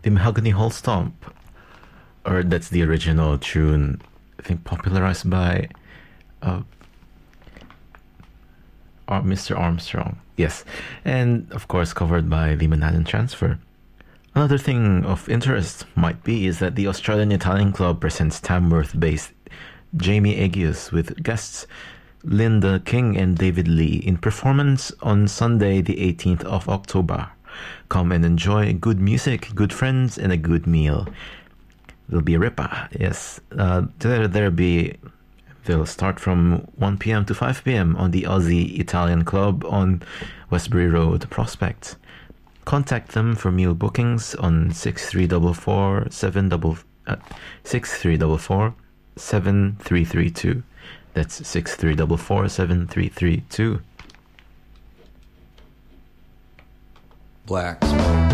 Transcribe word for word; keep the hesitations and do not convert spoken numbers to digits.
The Mahogany Hall Stomp, or that's the original tune, I think popularized by uh, uh, Mister Armstrong. Yes, and of course covered by the Manhattan Transfer. Another thing of interest might be is that the Australian Italian Club presents Tamworth-based Jamie Agius with guests Linda King and David Lee in performance on Sunday the eighteenth of October. Come and enjoy good music, good friends, and a good meal. There'll be a ripper, yes. Uh, there, there'll be... They'll start from one p.m. to five p.m. on the Aussie Italian Club on Westbury Road, Prospect. Contact them for meal bookings on six three four four seven double uh, six three four four seven three three two. That's six three four four seven three three two. Black smoke.